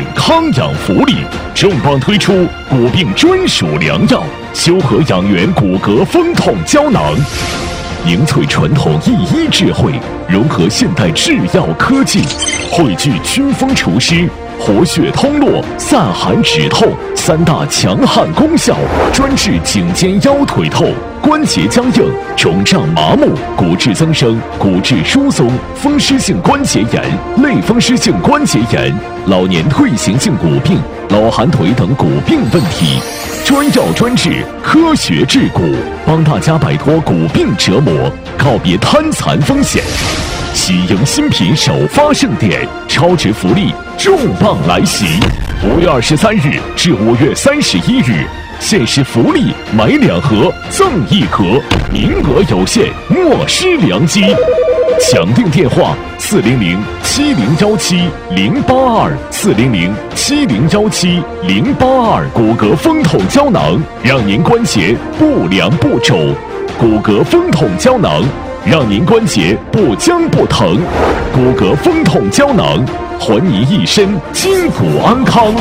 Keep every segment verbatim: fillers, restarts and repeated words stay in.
康养福利，重磅推出骨病专属良药——修和养元骨骼风痛胶囊，凝萃传统医医智慧，融合现代制药科技，汇聚祛风除湿、活血通络、散寒止痛三大强悍功效，专治颈肩腰腿痛、关节僵硬、肿胀麻木、骨质增生、骨质疏松、风湿性关节炎、类风湿性关节炎、老年退行性骨病、老寒腿等骨病问题，专药专治，科学治骨，帮大家摆脱骨病折磨，告别瘫残风险。喜迎新品首发盛典，超值福利重磅来袭！五月二十三日至五月三十一日，限时福利买两盒赠一盒，名额有限，莫失良机。抢订电话：四零零七零幺七零八二四零零七零幺七零八二。骨骼风痛胶囊，让您关节不凉不肿；骨骼风痛胶囊，让您关节不僵不疼。骨骼风痛胶囊，还您一身筋骨安康。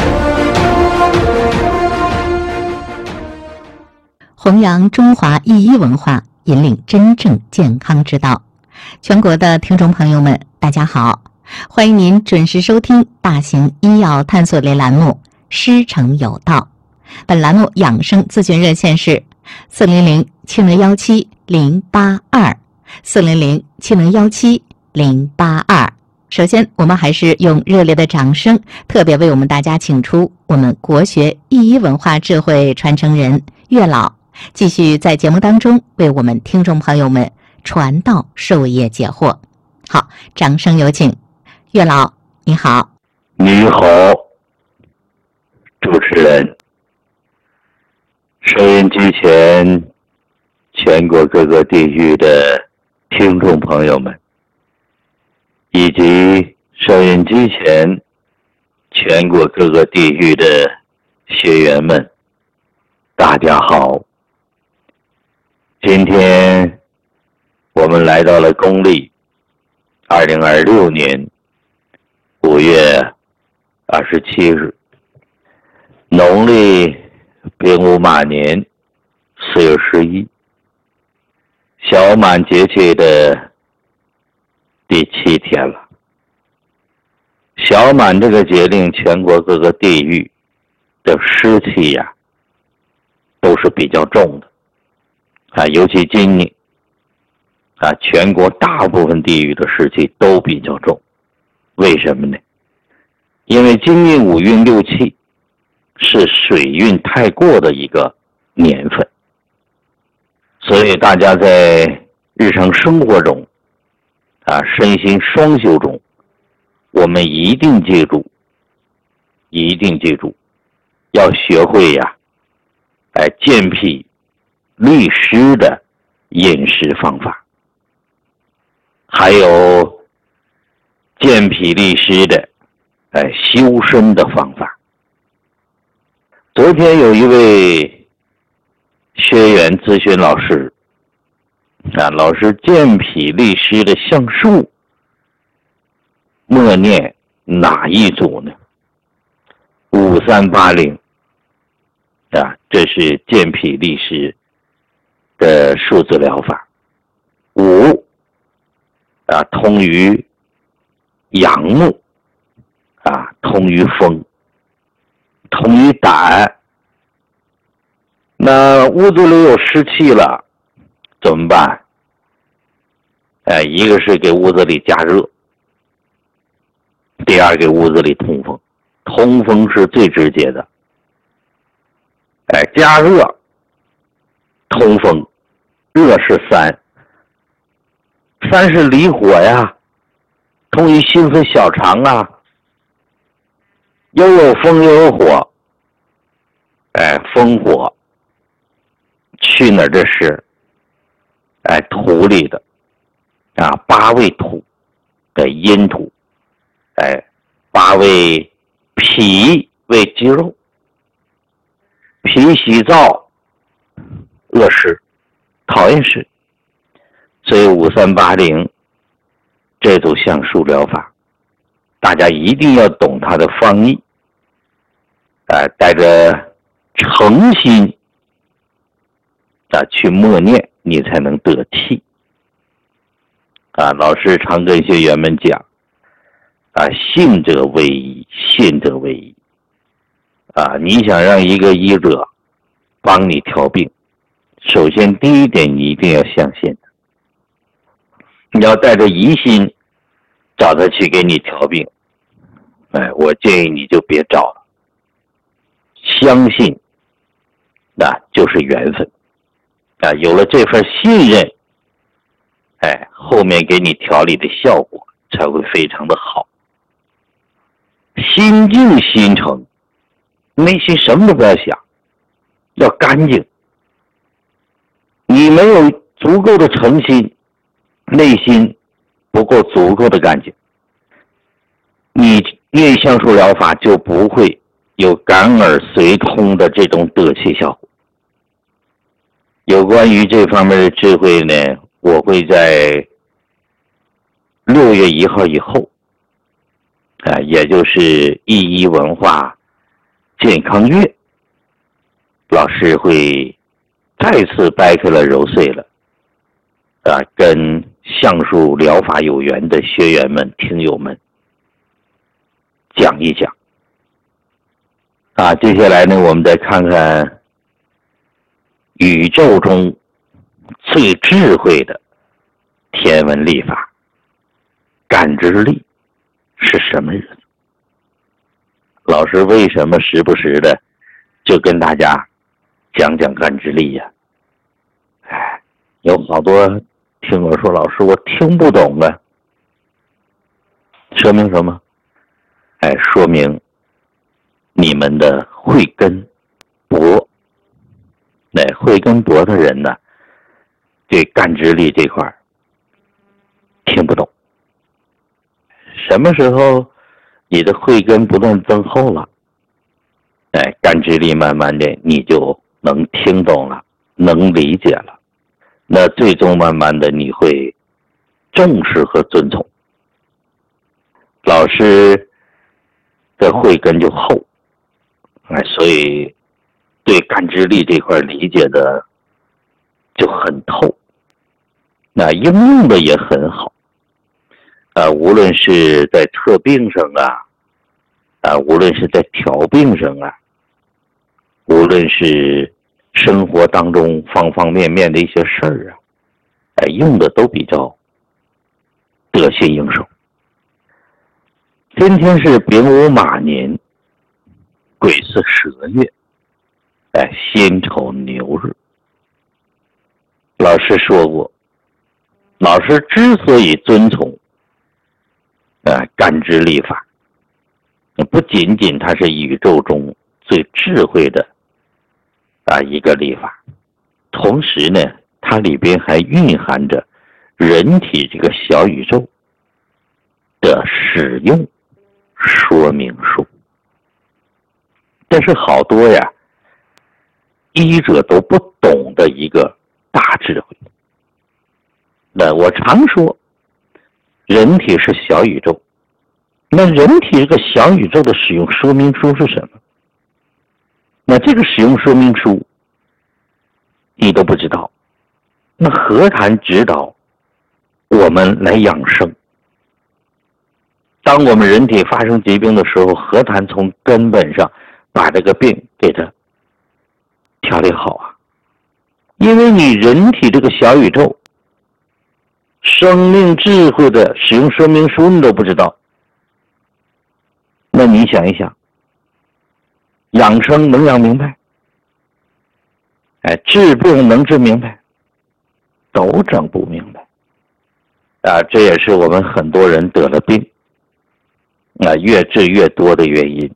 弘扬中华医医文化，引领真正健康之道。全国的听众朋友们，大家好，欢迎您准时收听大型医药探索类栏目《师承有道》。本栏目养生咨询热线是四零零七零幺七零八二四零零七零幺七零八二。首先，我们还是用热烈的掌声，特别为我们大家请出我们国学医医文化智慧传承人岳老，继续在节目当中为我们听众朋友们传道授业解惑。好，掌声有请。岳老，你好。 你好，主持人。收音机前全国各个地域的听众朋友们，以及收音机前全国各个地域的学员们，大家好。今天我们来到了公历二零二六年五月二十七日，农历丙午马年四月十一，小满节气的第七天了。小满这个节令，全国各个地域的湿气呀、啊，都是比较重的啊，尤其今年啊，全国大部分地域的湿气都比较重。为什么呢？因为今年五运六气是水运太过的一个年份，所以大家在日常生活中啊，身心双修中，我们一定记住一定记住要学会呀、啊、哎健脾利湿的饮食方法，还有健脾利湿的哎修身的方法。昨天有一位学员咨询老师啊，老师健脾利湿的橡树默念哪一组呢？五三八零啊，这是健脾利湿的数字疗法。五啊，通于阳木啊，通于风，通于胆。那屋子里有湿气了怎么办？哎，一个是给屋子里加热，第二给屋子里通风。通风是最直接的。哎，加热通风，热是三，三是离火呀，通于心肺小肠啊，又有风又有火。哎，风火去哪儿的是哎土里的啊，八味土的阴土。哎，八味脾为肌肉，脾喜燥恶湿，讨厌湿，所以五三八零这组橡树疗法大家一定要懂它的方义，啊，带着诚心啊去默念，你才能得气。啊，老师常跟学员们讲，啊，信者为医，信者为医。啊，你想让一个医者帮你调病，首先第一点，你一定要相信他。你要带着疑心找他去给你调病，哎，我建议你就别找了。相信，那就是缘分。啊，有了这份信任，哎，后面给你调理的效果才会非常的好。心静心诚，内心什么都不要想，要干净。你没有足够的诚心，内心不够足够的干净，你念香术疗法就不会有感耳随通的这种得气效果。有关于这方面的智慧呢，我会在六月一号以后啊，也就是一一文化健康月，老师会再次掰开了揉碎了啊，跟橡树疗法有缘的学员们、听友们讲一讲啊。接下来呢，我们再看看宇宙中最智慧的天文历法感知力是什么日子。老师为什么时不时的就跟大家讲讲感知力呀？哎，有好多听我说，老师我听不懂啊，说明什么？哎，说明你们的慧根薄。那慧根薄的人呢，对感知力这块听不懂。什么时候你的慧根不断增厚了，哎，感知力慢慢的你就能听懂了，能理解了，那最终慢慢的你会重视和尊重。老师的慧根就厚，哎，所以对感知力这块理解的就很透，那应用的也很好。啊，无论是在特病上啊，啊，无论是在调病上啊，无论是生活当中方方面面的一些事儿啊，哎，用的都比较得心应手。今天是丙午马年，癸巳蛇月，哎，辛丑牛日。老师说过，老师之所以遵从呃，感知力法，不仅仅它是宇宙中最智慧的啊一个力法，同时呢，它里边还蕴含着人体这个小宇宙的使用说明书。这是好多呀医者都不懂的一个大智慧。那我常说人体是小宇宙，那人体这个小宇宙的使用说明书是什么？那这个使用说明书你都不知道，那何谈指导我们来养生？当我们人体发生疾病的时候，何谈从根本上把这个病给它调理好啊？因为你人体这个小宇宙生命智慧的使用说明书你都不知道，那你想一想，养生能养明白，哎，治病能治明白，都整不明白啊！这也是我们很多人得了病啊，越治越多的原因。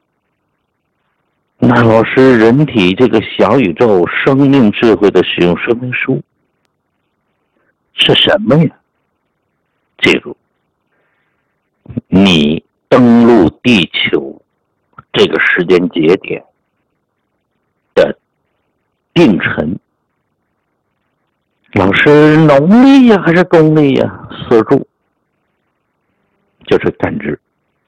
那老师，人体这个小宇宙生命智慧的使用说明书是什么呀？记住，你登陆地球这个时间节点的定辰，老师农历呀还是公历呀？四柱就是感知。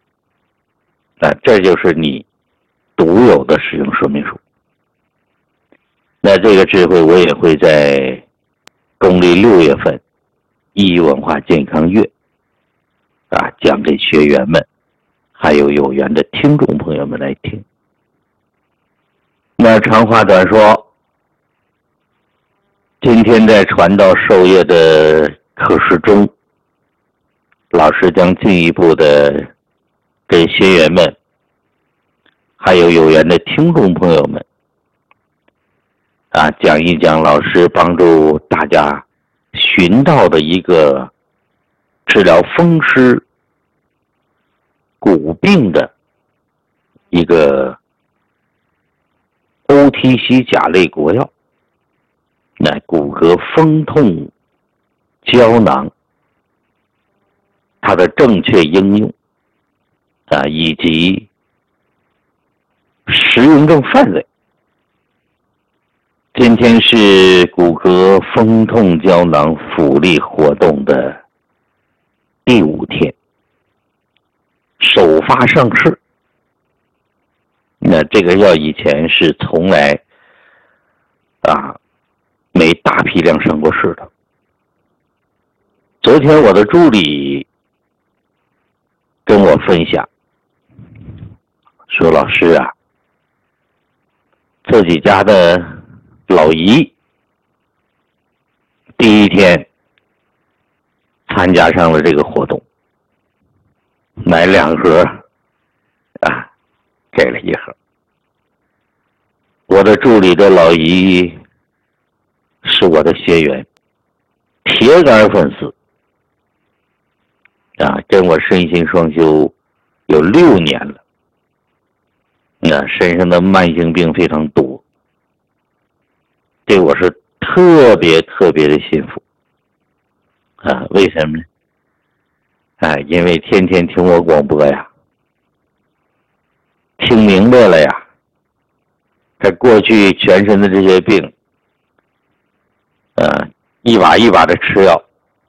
那这就是你独有的使用说明书。那这个智慧我也会在公历六月份一一文化健康月啊讲给学员们还有有缘的听众朋友们来听。那长话短说，今天在传道授业的课时中，老师将进一步的给学员们还有有缘的听众朋友们啊讲一讲老师帮助大家寻到的一个治疗风湿骨病的一个 O T C 甲类国药，那骨骼风痛胶囊，它的正确应用啊，以及使用症范围。今天是骨骼风痛胶囊福利活动的第五天，首发上市。那这个药以前是从来啊没大批量上过市的。昨天我的助理跟我分享说，老师啊，自己家的老姨第一天参加上了这个活动，买两盒啊，给了一盒。我的助理的老姨是我的学员，铁杆粉丝啊，跟我身心双修有六年了，那身上的慢性病非常多，对我是特别特别的幸福啊！为什么呢？哎，因为天天听我广播呀，听明白了呀，在过去全身的这些病，呃，一把一把的吃药，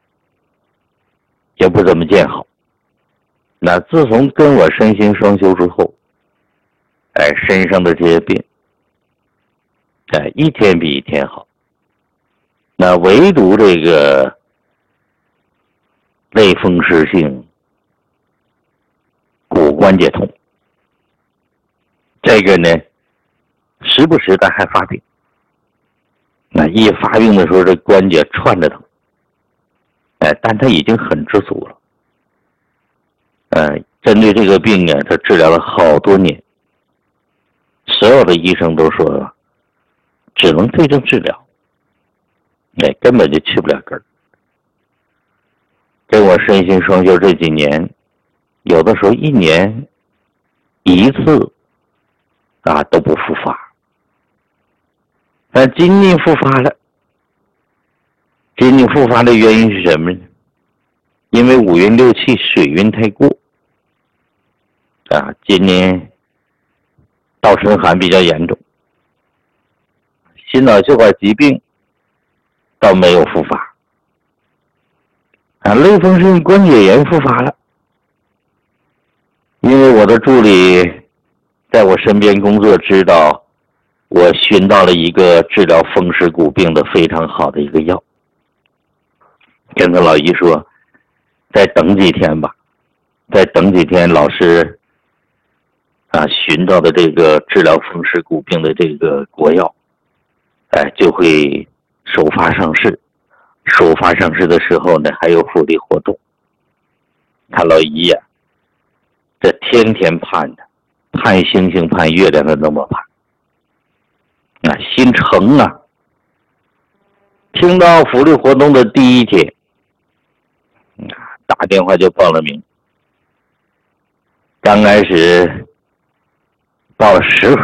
也不怎么见好。那自从跟我身心双修之后，哎，身上的这些病，哎，一天比一天好。那唯独这个类风湿性骨关节痛，这个呢，时不时的还发病。那一发病的时候，这关节串着疼，哎，但他已经很知足了。呃，针对这个病呢，他治疗了好多年，所有的医生都说只能对症治疗，哎，根本就去不了根儿。跟我身心双修这几年，有的时候一年一次啊都不复发，但今年复发了。今年复发的原因是什么呢？因为五运六气水运太过啊，今年倒春寒比较严重，心脑血管疾病倒没有复发啊，类风湿性关节炎复发了。因为我的助理在我身边工作，知道我寻到了一个治疗风湿骨病的非常好的一个药，跟他老姨说再等几天吧，再等几天老师啊寻到的这个治疗风湿骨病的这个国药，哎，就会首发上市。首发上市的时候呢，还有福利活动。他老姨呀、啊，这天天盼着，盼星星盼月亮的那么盼，那心诚啊。听到福利活动的第一天，打电话就报了名。刚开始报了十盒，